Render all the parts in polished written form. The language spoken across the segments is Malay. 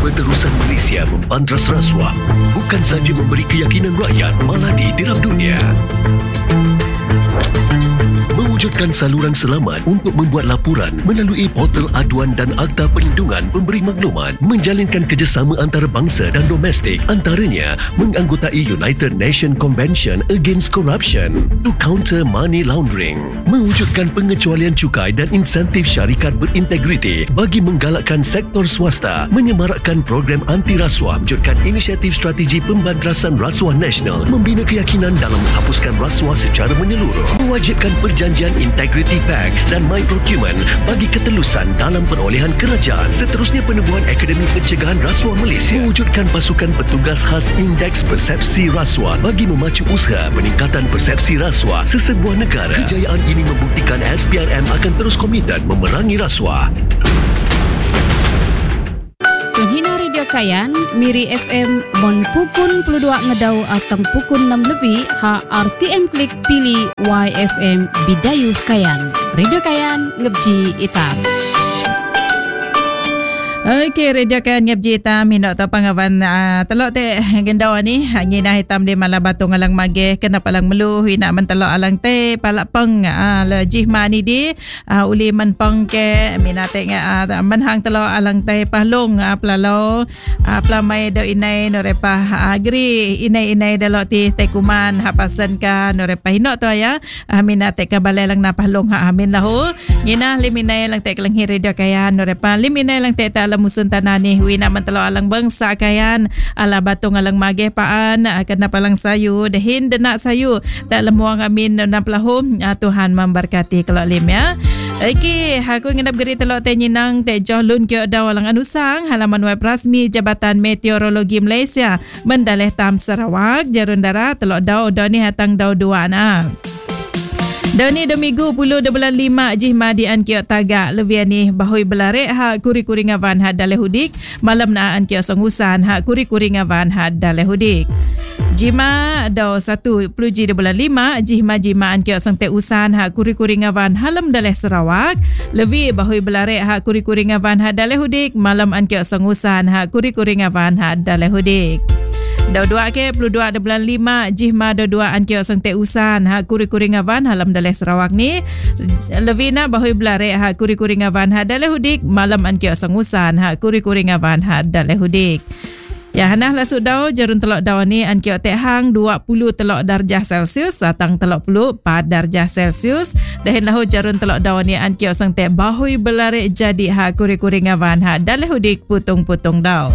Keterusan Malaysia membantras rasuah bukan saja memberi keyakinan rakyat, malah ditiram dunia. Mewujudkan saluran selamat untuk membuat laporan melalui portal aduan dan Akta Perlindungan Pemberi Maklumat, menjalinkan kerjasama antarabangsa dan domestik, antaranya menganggotai United Nations Convention Against Corruption to counter money laundering, mewujudkan pengecualian cukai dan insentif syarikat berintegriti bagi menggalakkan sektor swasta, menyemarakkan program anti rasuah, wujudkan inisiatif strategi pembantrasan rasuah nasional, membina keyakinan dalam menghapuskan rasuah secara menyeluruh, mewajibkan perjanjian Integrity Pact dan My Procurement bagi ketelusan dalam perolehan kerajaan. Seterusnya, penubuhan Akademi Pencegahan Rasuah Malaysia, mewujudkan pasukan petugas khas Indeks Persepsi Rasuah bagi memacu usaha peningkatan persepsi rasuah sesebuah negara. Kejayaan ini membuktikan SPRM akan terus komited memerangi rasuah. Tunhina Radio Kayan, Miri FM, Bon Pukun 22 Ngedau atau Pukun 6 lebih, RTM Klik pilih YFM Bidayuh Kayan. Radio Kayan, Ngebji Itam. Okey, Radio Kayan Ngebji Itam, hindak tak pangawan telok teh gendau ni, ngina hitam di malah batu ngalang mageh, kena palang meluh, nak mentelok alang teh, palak peng, lejih mani di, uli menpeng ke, minate menhang telok alang teh pahlung, pelalo, pelamai do inai, norepah agri, inai delok ti tekuman, hapasan ka, norepah hinok tu ya, minate ka balai lang na pahlung, amin lahu, ngina liminai lang teh kelang Radio Kayan, norepah liminai lang teh alam musun tanah ni wina mentelo alang bangsa Kayan ala batung alang mageh paan kena palang sayu dehin denak sayu tak lemuang amin na pelahum Tuhan memberkati kelak lim ya. Okey, aku ngendap geri telok teh nyinang teh johlun kyo daw alang anusang halaman web rasmi Jabatan Meteorologi Malaysia mendaleh tam Sarawak jarun darat telok daw ni hatang daw dua na. Dani domigu 10 bulan 5 jihmadian kiok tagak lebihan ni bahui belarek hak kuri-kuri ngavan had daleh hudik malam naan kiok songusan hak kuri-kuri ngavan had daleh hudik. Jima daw 1 peluji bulan 5 jimaan kiok sangte usan hak kuri-kuri ngavan halam daleh Sarawak lebih bahui belarek hak kuri-kuri ngavan had daleh hudik malam an kiok songusan hak kuri-kuri ngavan had daleh hudik. Daw 2 ke 22 bulan 5 jihma daw 2 an kiok sangte usan hak kuri-kuri ngavan halam daleh Sarawak ni levina bahui belarek hak kuri-kuri ngavan had daleh hudik malam an kiok songusan hak kuri-kuri ngavan had daleh hudik. Ya hanah lasuk daw jarun telok daw ni an kiok teh hang 20 telok darjah Celsius atang telok 4 darjah Celsius dahin lahu jarun telok daw ni an kiok sang teh bahui belarek jadi hak kuri-kuri ngavan hak daleh hudik putung-putung daw.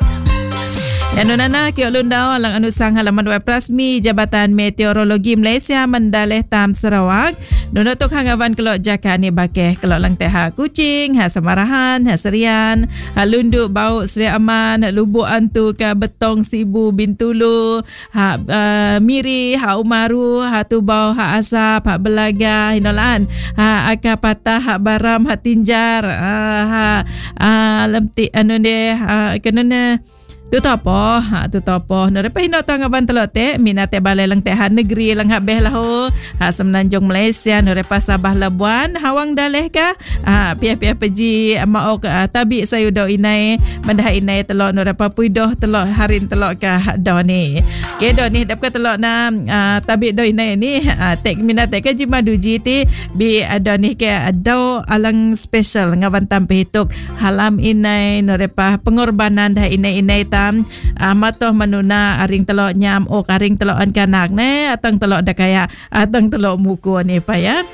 Ya nunana kiok lundau alang anusang halaman web rasmi Jabatan Meteorologi Malaysia mendaleh tam Sarawak nunutuk hangavan kelok jaka ni bakeh kelok lang teh hak kucing hak Samarahan hak Serian hak lunduk bau Seri Aman hak lubuk antu ke Betong Sibu Bintulu hak Miri hak Umaru hak Tubau hak Asap hak Belaga hinolan hak Akapatah hak Baram hak Tinjar hak lemti anu de kenana tu topo nerepa hino tangaban telote minate balai lang teh negeri lang hak beh lahu hak Semenanjung Malaysia nerepa Sabah Labuan hawang daleh ka pia-pia peji maok tabi sayu do inai mendah inai telok nerepa puidoh telok harin telok ka do ni ke do ni dap ka telok na tabi do inai ni tek minate ka ji maduji ti bi do ni ke do alang special ngawan tampe hituk halam inai nerepa pengorbanan dah inai ta matoh manuna aring telok nyam aring telokan kanak ne atang telok dakaya atang telok muku ni pa ya.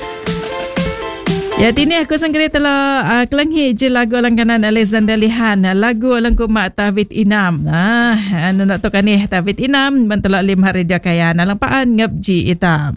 Ya tini aku sangkiri telok kelanghi je lagu langkanan Alexander Lihan lagu lang kumak Tawit Inam. Anu nak tokan ni Tawit Inam mentelok 5 hari dia kaya nalang paan Ngebji Itam.